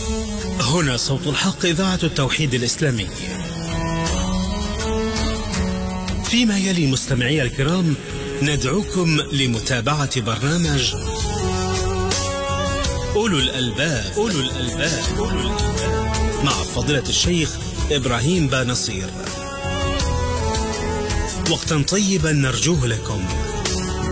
هنا صوت الحق، إذاعة التوحيد الإسلامي. فيما يلي مستمعي الكرام ندعوكم لمتابعة برنامج أولو الألباب مع فضيلة الشيخ إبراهيم بانصير. وقتا طيبا نرجوه لكم.